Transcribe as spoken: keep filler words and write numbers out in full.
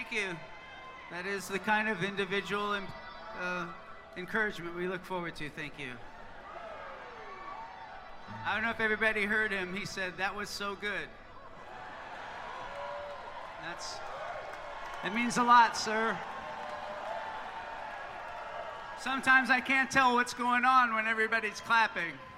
thank you. That is the kind of individual and, uh, encouragement we look forward to. Thank you. I don't know if everybody heard him. He said, that was so good. That's, it means a lot, sir. Sometimes I can't tell what's going on when everybody's clapping.